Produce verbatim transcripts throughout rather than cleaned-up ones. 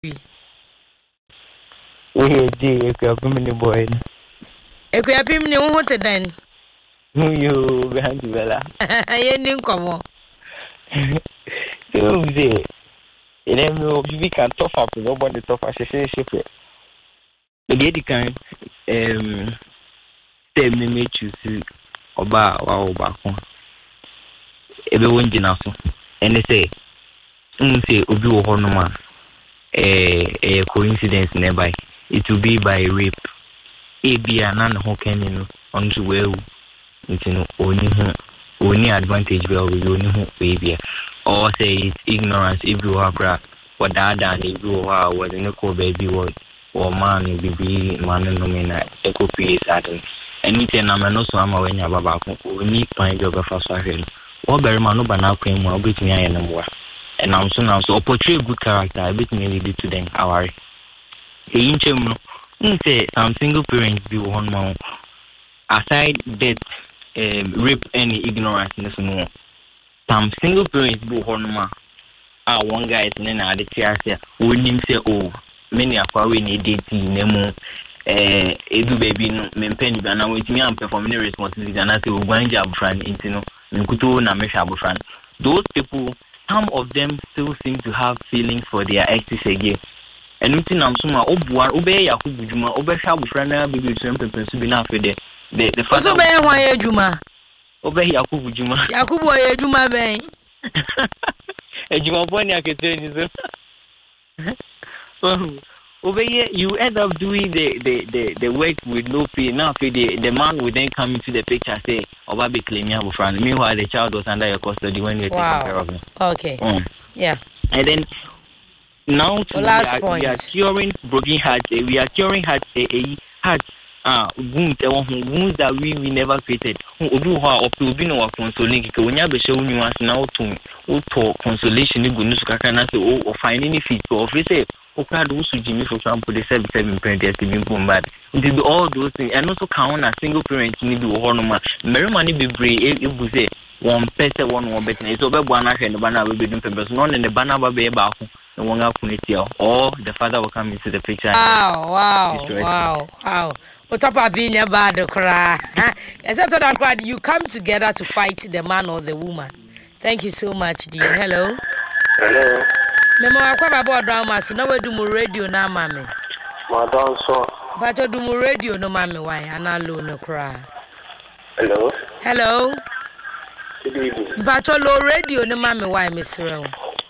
We did a community boy. E ku yapim ni wo te dan. Who you behind you, Bella? Ye ni nkomo. So, say, and then we can top up, nobody top up, she says, she the kind, um, tell me, me choose Oba or Oba. Everyone, you know, and they say, um, say, Ubu Honoma, a coincidence nearby. It will be by rape. A be a non who can you on to well, you know, only only advantage well with only baby. Or say it's ignorance if you have crack. What that and if you are was in a co baby word or man, baby, man, and nomina, a copy is Saturn. Anything I'm not so I'm when you're about only find your first fashion. Or very man, no banana cream or beat me and more. And I'm so now so portray good character, I bet me lead to them. Our in say some single parents be one more aside that um, rape any ignorance in this more. Some single parents be one more. Ah, one guy is in the tears here. When him say, oh, many are far away, need dating, nemo, eh, edu baby, men penny, and I'm with me and performing responsibility, and I say, we're going to have friend, you know, Nkutu na mesha friend. Those people, some of them still seem to have feelings for their exes again. And we think I'm somewhere Obuan, Obey Yakubu Juma, Obey Shabufrana, baby, to implement to be now for the the father. Obey why Juma. Obey Yakubu Juma. Yakubu Juma Bay. A Juma Bonnie, I can tell you. Obey, you end up doing the, the, the, the work with no pay. Now, the, the man will then come into the picture and say, Oba be claiming Abufran. Meanwhile, the child was under your custody when you were wow. taking care of him. Okay. Mm. Yeah. And then now to well, last we, are, point. we are curing broken hearts. Uh, we are curing hearts. Uh, uh, hearts. Ah, wounds. Uh, wounds that we, we never created. Odu ha opi no wa consoling. Because when you be showing you once now to to consolation, you go no sukaka na say o o find any fit. So if you say o ka do su Jimmy for example the seven seven parent has been bombarded. It do all those things and also count a single parent need do ho no ma. Very money be brave. If you say one person one one better. So be bwana hwe no bana we be do purpose. None in the bana ba be ba ho. Or the father will come into the picture. Wow, wow, wow, wow. What up, being a bad cry? Except that cry, you come together to fight the man or the woman. Thank you so much, dear. Hello. Hello. Memo, I come about drama, so now we do more radio now, mammy. Madam, so. But I do more radio, no, mammy, why? And I alone, no cry. Hello. Hello. Good evening. But I low radio, no, mammy, why, Miss Rowe?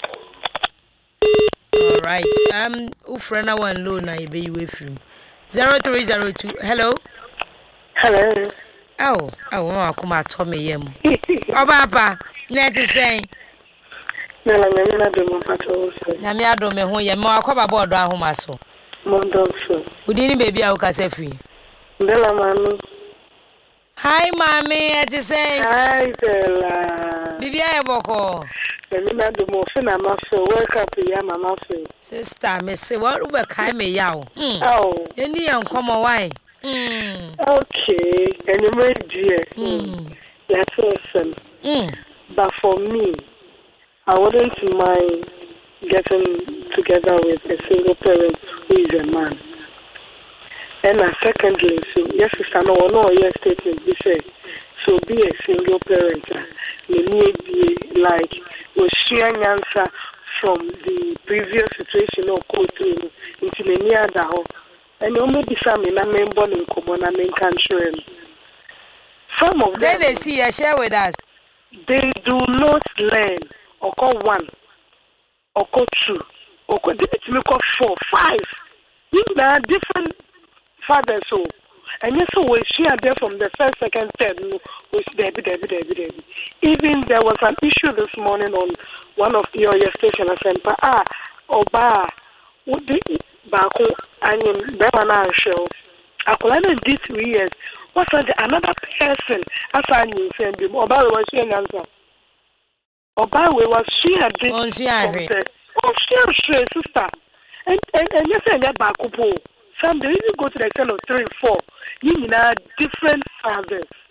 All right. Um, Ufrena one low na ibe you from zero three zero two. Hello. Hello. Oh, oh, mama kuma to me yem. Oh, papa, net is saying. Na na me na do mo pato so. Na me ado me ho yem ma akwaba board ahoma so. Mo do so. Udini baby a ukase free. Ndela manu. Hi, mommy, it is saying. Hi, Bella. Bibi aye boko. Na do mo fe na ma fe wake up ya mama fe. Sister, me say what ube kai me yawo. Hmm. Oh. Eni yan komo why? Hmm. Okay. And you made dear. Hmm. That's awesome. Hmm. But for me, I wouldn't mind getting together with a single parent who is a man. And uh, secondly, so yes, sister, no, no, yes, statement. We say, so be a single parent. Me be like was sharing answer from the previous situation or quote into many other. And only be some in a member in common and in country. Some of them, then they see you share with us. They do not learn or call one or call two or call four, five. You know, different fathers. So, and yes, so we share there from the first, second, third. Was Debbie, Debbie, Debbie, Debbie. Even there was an issue this morning on one of your your station. I said, ah, Oba, what did Baku and Bemana show? I could did three years. What's another person? As I knew, send him. Oba was she an answer. Oba was she a did. Oh, she a Oh, she a sister. And and and you say that Baku. Some they even go to the extent of three, four. You know, different fathers.